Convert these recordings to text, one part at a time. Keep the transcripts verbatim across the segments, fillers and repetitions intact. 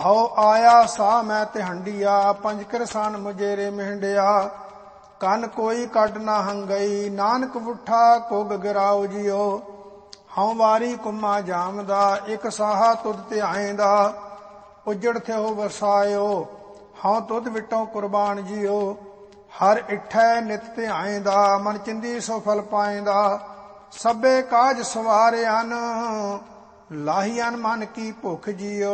ਹਉ ਆਇਆ ਸਾ ਮੈਂ ਤੇ ਹੰਡੀਆ, ਪੰਜ ਕਿਰਸਾਨ ਮੁਜੇਰੇ ਮਹਿੰਡਿਆ। ਕੰਨ ਕੋਈ ਕੱਢ ਨਾ ਹੰਗਈ, ਨਾਨਕ ਵੁੱਠਾ ਕੁਗ ਗਿਰਾਉ ਜਿਉ। ਹਉ ਵਾਰੀ ਕੁਮਾ ਜਾਮਦਾ, ਇਕ ਸਾਹਾ ਤੁਧ ਧਿਆਏਂਦਾ। ਉਜੜ ਥਿਓ ਵਸਾਇਓ, ਹਉ ਤੁਧ ਵਿਟੋ ਕੁਰਬਾਨ ਜਿਉ। ਹਰ ਇਠੈ ਨਿਤ ਧਿਆਏਂਦਾ, ਮਨ ਚਿੰਦੀ ਸੋ ਫਲ ਪਾਏਂਦਾ। ਸਭੇ ਕਾਜ ਸਵਾਰਿਆਨ, ਲਾਹੀਆਨ ਮਨ ਕੀ ਭੁਖ ਜਿਉ।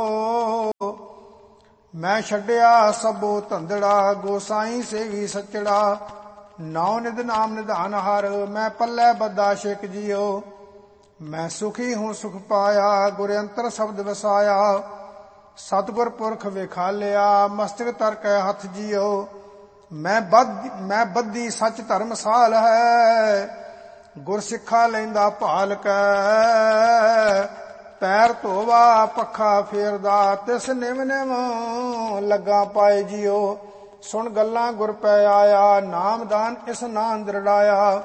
ਮੈਂ ਛੱਡਿਆ ਸਭੋ ਧੰਦੜਾ, ਗੋਸਾਈ ਸੇਵੀ ਸੱਚੜਾ। ਨਾਉ ਨਿਧ ਨਾਮ ਨਿਧਾਨ ਹਰ, ਮੈਂ ਪੱਲੇ ਬੱਧਾ ਛਿਕ ਜਿਉ। ਮੈਂ ਸੁਖੀ ਹੂੰ ਸੁਖ ਪਾਇਆ, ਗੁਰ ਅੰਤਰ ਸ਼ਬਦ ਵਸਾਇਆ। ਸਤਿਗੁਰ ਪੁਰਖ ਵਿਖਾਲਿਆ, ਮਸਤਕ ਧਰ ਕੇ ਹੱਥ ਜਿਉ। ਮੈਂ ਬੱਧ ਮੈਂ ਬੱਧੀ ਸੱਚ ਧਰਮਸਾਲ ਹੈ, ਗੁਰ ਸਿੱਖਾ ਲੈਂਦਾ ਭਾਲ ਕੈ। ਪੈਰ ਧੋਵਾ ਪੱਖਾ ਫੇਰਦਾ, ਤਿਸ ਨਿਵ ਨਿਵ ਲੱਗਾ ਪਾਏ ਜਿਉ। ਸੁਣ ਗੱਲਾਂ ਗੁਰ ਪੈ ਆਇਆ, ਨਾਮਦਾਨ ਇਸ ਨਾਮ ਦ੍ਰਿੜਾਇਆ।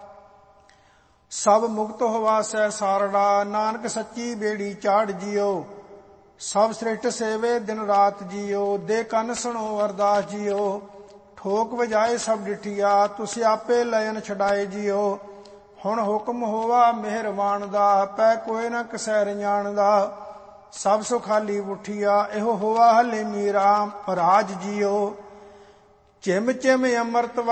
ਸਭ ਮੁਕਤ ਹੋਵਾਸੈ ਸਾਰੜਾ, ਨਾਨਕ ਸੱਚੀ ਬੇੜੀ ਚਾੜ ਜਿਉ। ਸਭ ਸ੍ਰਿਸ਼ਟ ਸੇਵੇ ਦਿਨ ਰਾਤ ਜਿਉ, ਦੇ ਕੰਨ ਸੁਣੋ ਅਰਦਾਸ ਜਿਉ। ਠੋਕ ਵਜਾਏ ਸਭ ਡਿਠੀਆ, ਤੁਸੀਂ ਆਪੇ ਲਇਨ ਛਡਾਏ ਜਿਉ। ਹੁਣ ਹੁਕਮ ਹੋਵਾ ਮਿਹਰਬਾਨ ਦਾ, ਪੈ ਕੋਈ ਨਾ ਕਿਸੈ ਰਜਾਣਦਾ। ਸਭ ਸੁਖਾਲੀ ਉਠੀਆ, ਇਹੋ ਹੋਵਾ ਹਲੇ ਮੀਰਾ ਰਾਜ ਜਿਉ। ਚਿਮ ਚਿਮ ਅੰਮ੍ਰਿਤ